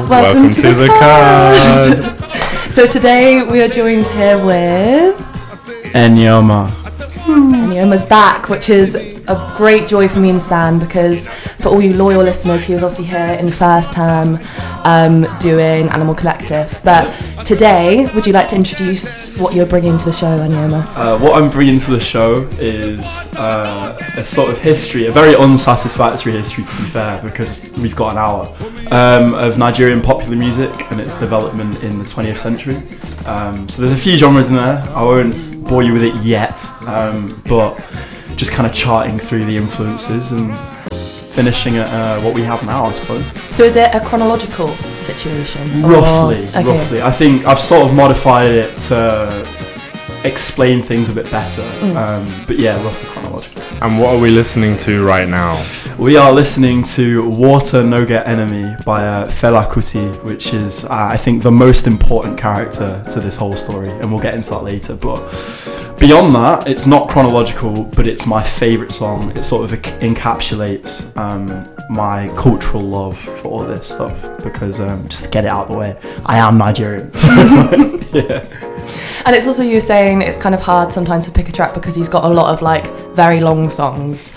Welcome to the cast. So today we are joined here with Enyoma. Enyoma's back, which is a great joy for me and Stan, because for all you loyal listeners, he was obviously here in the first term doing Animal Collective. But today, would you like to introduce what you're bringing to the show, Enyoma? What I'm bringing to the show is a sort of history, a very unsatisfactory history to be fair, because we've got an hour of Nigerian popular music and its development in the 20th century. So there's a few genres in there. I won't bore you with it yet, but just kind of charting through the influences and finishing at what we have now, I suppose. So is it a chronological situation? Roughly. I think I've sort of modified it to explain things a bit better, but yeah, roughly chronological. And what are we listening to right now? We are listening to Water No Get Enemy by Fela Kuti, which is, I think, the most important character to this whole story, and we'll get into that later. But beyond that, it's not chronological, but it's my favourite song. It sort of encapsulates my cultural love for all this stuff, because just to get it out of the way, I am Nigerian. So, yeah. And it's also, you were saying, it's kind of hard sometimes to pick a track because he's got a lot of like very long songs.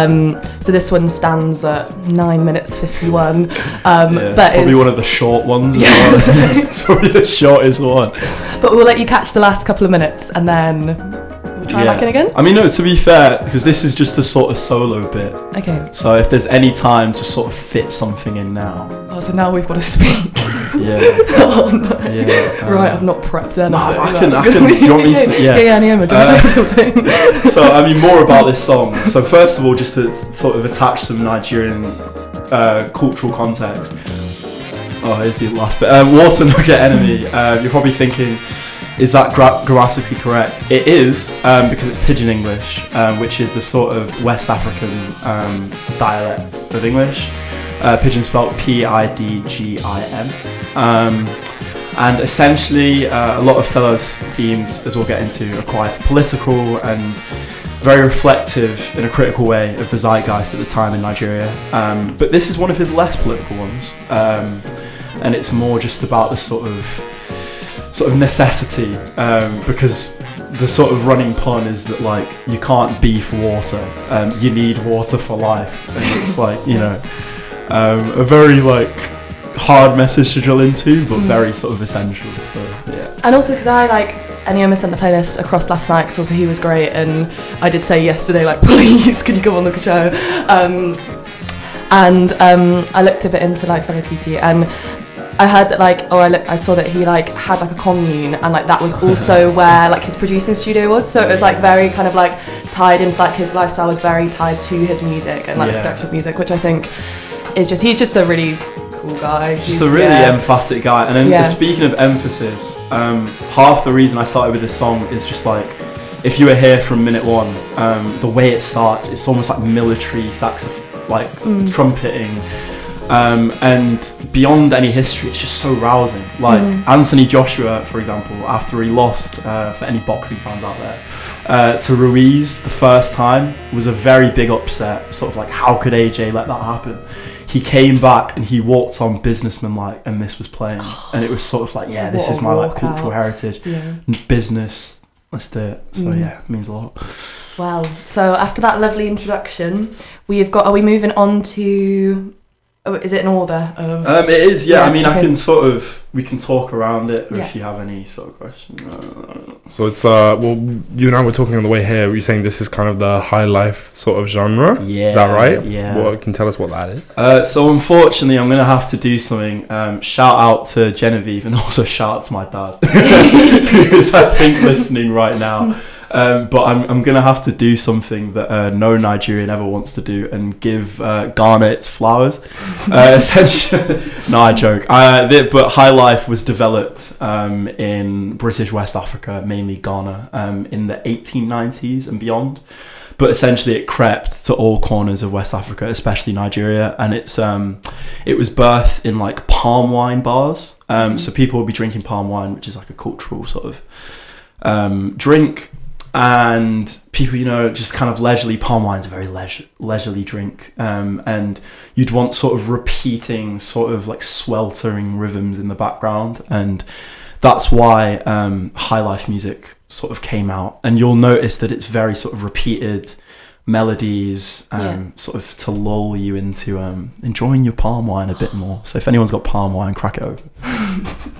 So this one stands at 9 minutes 51. But probably one of the short ones. Yeah. It's probably the shortest one. But we'll let you catch the last couple of minutes and then we'll try back in again. I mean, no, to be fair, because this is just a sort of solo bit. Okay. So if there's any time to sort of fit something in now. Oh, so now we've got to speak. Yeah. Oh, no. Yeah. Right, I've not prepped anything. No, I can. Do you want me to? Yeah, Neoma, do you want to say something? So, I mean, more about this song. So, first of all, just to sort of attach some Nigerian cultural context. Oh, here's the last bit. Water No Get Enemy. You're probably thinking, is that grammatically correct? It is, because it's Pidgin English, which is the sort of West African dialect of English. Pidgin spelled P-I-D-G-I-N. And essentially, a lot of Fela's themes, as we'll get into, are quite political and very reflective in a critical way of the zeitgeist at the time in Nigeria. But this is one of his less political ones, and it's more just about the sort of necessity, because the sort of running pun is that, like, you can't be for water, you need water for life, and it's like, you know, a very like hard message to drill into, but very sort of essential. So yeah. And also because I Enyoma sent the playlist across last night, because also he was great, and I did say yesterday, like, please can you come on the show, and I looked a bit into like Fela Kuti, and I heard that I saw that he like had like a commune, and like that was also where like his producing studio was, so it was like very kind of like tied into like his lifestyle was very tied to his music and like the production of music, which I think is just, he's just a really cool guy. Just a really emphatic guy. And then speaking of emphasis, half the reason I started with this song is just like, if you were here from minute one, the way it starts, it's almost like military saxophone, like trumpeting, and beyond any history, it's just so rousing. Like Anthony Joshua, for example, after he lost, for any boxing fans out there, to Ruiz the first time, was a very big upset, sort of like, how could AJ let that happen? He came back and he walked on businessman-like, and this was playing, and it was sort of like, yeah, this is my like cultural heritage, business, let's do it. So yeah, it means a lot. Well, so after that lovely introduction, are we moving on to, is it in order of? It is, yeah. I mean, okay. We can talk around it, or if you have any sort of questions. So it's, well, you and I were talking on the way here, you're saying this is kind of the high life sort of genre? Yeah. Is that right? Yeah. What, can you tell us what that is? So unfortunately, I'm going to have to do something. Shout out to Genevieve, and also shout out to my dad, who's I think listening right now. But I'm going to have to do something that no Nigerian ever wants to do, and give Ghana its flowers. Essentially, no, I joke. But High Life was developed in British West Africa, mainly Ghana, in the 1890s and beyond. But essentially it crept to all corners of West Africa, especially Nigeria, and it was birthed in like palm wine bars. So people would be drinking palm wine, which is like a cultural sort of drink. and people, just kind of leisurely. Palm wine's a very leisurely drink, and you'd want sort of repeating, sort of like sweltering rhythms in the background, and that's why high life music sort of came out. And you'll notice that it's very sort of repeated melodies, sort of to lull you into enjoying your palm wine a bit more. So if anyone's got palm wine, crack it open.